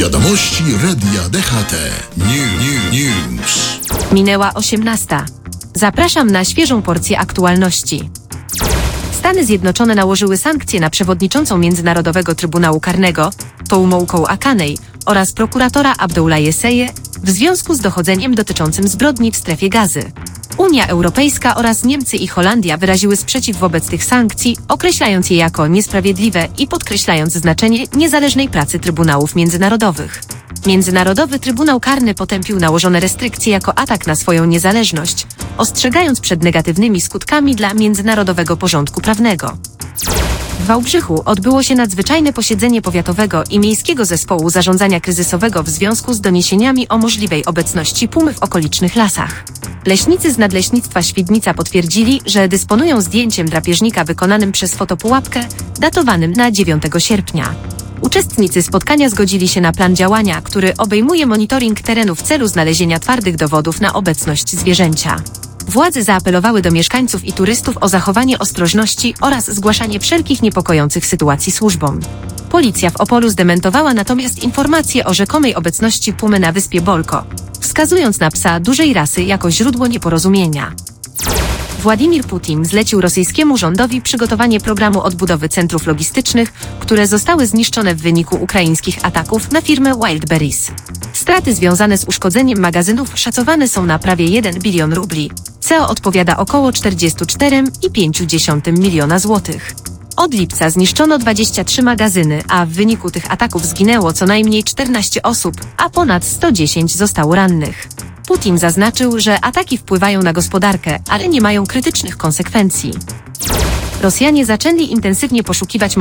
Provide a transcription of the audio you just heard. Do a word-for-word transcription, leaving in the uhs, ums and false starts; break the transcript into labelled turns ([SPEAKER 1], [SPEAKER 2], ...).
[SPEAKER 1] Wiadomości Radia D H T. New, News.
[SPEAKER 2] Minęła osiemnasta. Zapraszam na świeżą porcję aktualności. Stany Zjednoczone nałożyły sankcje na przewodniczącą Międzynarodowego Trybunału Karnego, Toumouko Akanej, oraz prokuratora Abdoulaye Seye w związku z dochodzeniem dotyczącym zbrodni w strefie Gazy. Unia Europejska oraz Niemcy i Holandia wyraziły sprzeciw wobec tych sankcji, określając je jako niesprawiedliwe i podkreślając znaczenie niezależnej pracy trybunałów międzynarodowych. Międzynarodowy Trybunał Karny potępił nałożone restrykcje jako atak na swoją niezależność, ostrzegając przed negatywnymi skutkami dla międzynarodowego porządku prawnego. W Wałbrzychu odbyło się nadzwyczajne posiedzenie Powiatowego i Miejskiego Zespołu Zarządzania Kryzysowego w związku z doniesieniami o możliwej obecności pumy w okolicznych lasach. Leśnicy z Nadleśnictwa Świdnica potwierdzili, że dysponują zdjęciem drapieżnika wykonanym przez fotopułapkę, datowanym na dziewiątego sierpnia. Uczestnicy spotkania zgodzili się na plan działania, który obejmuje monitoring terenu w celu znalezienia twardych dowodów na obecność zwierzęcia. Władze zaapelowały do mieszkańców i turystów o zachowanie ostrożności oraz zgłaszanie wszelkich niepokojących sytuacji służbom. Policja w Opolu zdementowała natomiast informacje o rzekomej obecności pumy na wyspie Bolko, wskazując na psa dużej rasy jako źródło nieporozumienia. Władimir Putin zlecił rosyjskiemu rządowi przygotowanie programu odbudowy centrów logistycznych, które zostały zniszczone w wyniku ukraińskich ataków na firmę Wildberries. Straty związane z uszkodzeniem magazynów szacowane są na prawie jeden bilion rubli, co odpowiada około czterdzieści cztery przecinek pięć miliona złotych. Od lipca zniszczono dwadzieścia trzy magazyny, a w wyniku tych ataków zginęło co najmniej czternaście osób, a ponad sto dziesięć zostało rannych. Putin zaznaczył, że ataki wpływają na gospodarkę, ale nie mają krytycznych konsekwencji. Rosjanie zaczęli intensywnie poszukiwać